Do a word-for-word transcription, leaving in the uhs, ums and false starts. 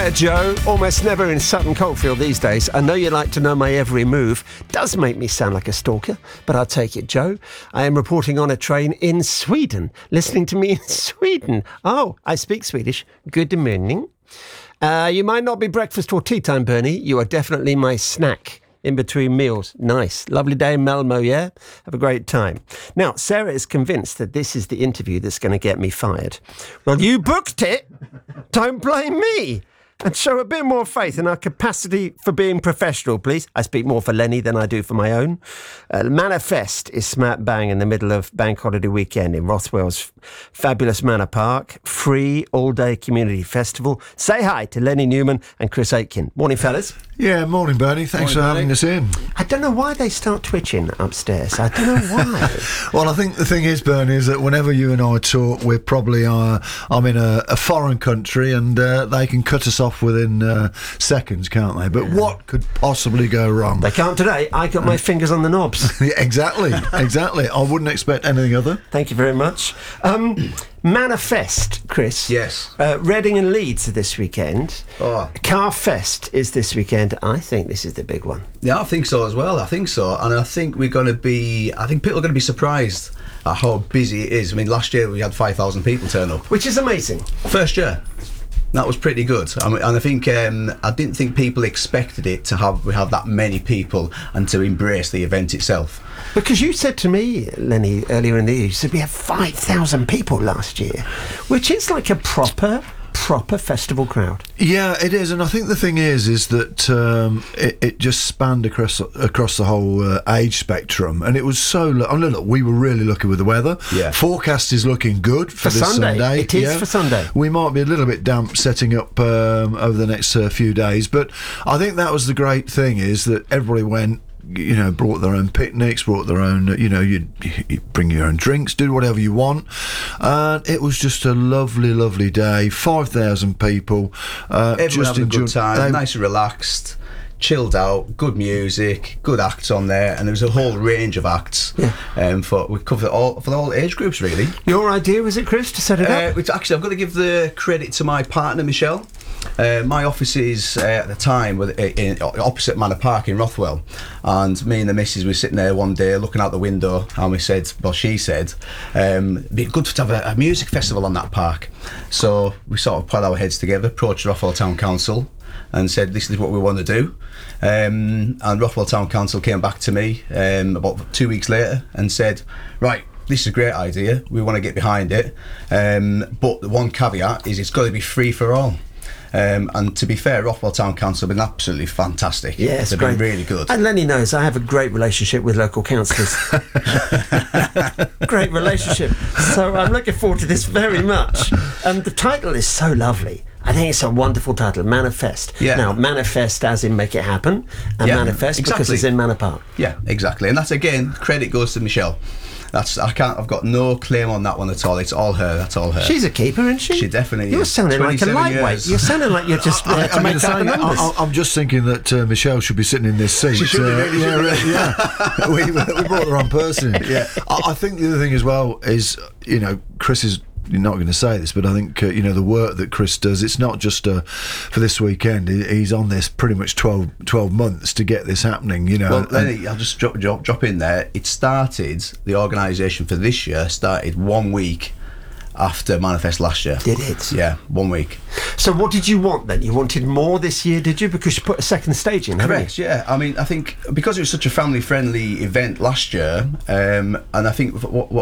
Hiya, Joe. Almost never in Sutton Coldfield these days. I know you like to know my every move. Does make me sound like a stalker, but I'll take it, Joe. I am reporting on a train in Sweden. Listening to me in Sweden. Oh, I speak Swedish. Good morning. Uh, you might not be breakfast or tea time, Bernie. You are definitely my snack in between meals. Nice. Lovely day in Malmo, yeah? Have a great time. Now, Sarah is convinced that this is the interview that's going to get me fired. Well, you booked it. Don't blame me. And show a bit more faith in our capacity for being professional, please. I speak more for Lenny than I do for my own. Uh, Manifest is smack bang in the middle of Bank Holiday weekend in Rothwell's fabulous Manor Park. Free all-day community festival. Say hi to Lenny Newman and Chris Aitken. Morning, fellas. Yeah, morning, Bernie. Thanks morning, for having Bernie. us in. I don't know why they start twitching upstairs. I don't know why. Well, I think the thing is, Bernie, is that whenever you and I talk, we're probably uh, I'm in a, a foreign country, and uh, they can cut us off within uh, seconds, can't they? But yeah. What could possibly go wrong? They can't today. I got my fingers on the knobs. Yeah, exactly, exactly. I wouldn't expect anything other. Thank you very much. Um, Manifest, Chris. Yes. Uh, Reading and Leeds are this weekend. Oh. Carfest is this weekend. I think this is the big one. Yeah, I think so as well. I think so. And I think we're going to be, I think people are going to be surprised at how busy it is. I mean, last year we had five thousand people turn up. Which is amazing. First year. That was pretty good. I mean, and I think um, I didn't think people expected it to have we have that many people and to embrace the event itself. Because you said to me, Lenny, earlier in the year, you said we had five thousand people last year, which is like a proper, proper festival crowd. Yeah, it is. And I think the thing is, is that um, it, it just spanned across across the whole uh, age spectrum. And it was so... Lo- oh, no, look, we were really lucky with the weather. Yeah. Forecast is looking good for, for this Sunday. Sunday. It is yeah. for Sunday. We might be a little bit damp setting up um, over the next uh, few days. But I think that was the great thing, is that everybody went, you know, brought their own picnics, brought their own, you know, you bring your own drinks, do whatever you want. And it was just a lovely, lovely day. five thousand people. Uh, Everyone just having a good time, they, nice and relaxed, chilled out, good music, good acts on there, and there was a whole range of acts. Yeah. Um, for we covered all for all age groups, really. Your idea, was it, Chris, to set it Uh, up? which actually, I've got to give the credit to my partner, Michelle. Uh, my offices uh, at the time were in, in, opposite Manor Park in Rothwell, and me and the missus were sitting there one day looking out the window, and we said, well, she said, um, it'd be good to have a, a music festival on that park. So we sort of put our heads together, approached Rothwell Town Council and said, this is what we want to do. Um, and Rothwell Town Council came back to me um, about two weeks later and said, right, this is a great idea, we want to get behind it, um, but the one caveat is it's got to be free for all. Um, and to be fair, Rothwell Town Council have been absolutely fantastic. Yeah, it's They've great. been really good. And Lenny knows I have a great relationship with local councillors. Great relationship. So I'm looking forward to this very much. And the title is so lovely. I think it's a wonderful title, Manifest. Yeah. Now, manifest as in make it happen, and Yeah, manifest exactly. because it's in Manor Park. Yeah, exactly. And that's, again, credit goes to Michelle. That's I can't. I've got no claim on that one at all. It's all her. That's all her. She's a keeper, isn't she? She definitely You're is. sounding like a lightweight. Years. You're sounding like you're just there to I, make I, up the numbers. I, I'm just thinking that uh, Michelle should be sitting in this seat. She should be, uh, really, yeah, shouldn't yeah. we, we brought the wrong person in. Yeah. I, I think the other thing as well is, you know, Chris is. You're not going to say this, but I think uh, you know the work that Chris does. It's not just uh, for this weekend. He, he's on this pretty much twelve, twelve months to get this happening. You know. Well, and, Lenny, I'll just drop, drop drop in there. It started. The organisation for this year started one week after Manifest last year. Did it? Yeah, one week. So what did you want then? You wanted more this year, did you? Because you put a second stage in, haven't Correct, you? yeah. I mean, I think because it was such a family-friendly event last year, um, and I think what, what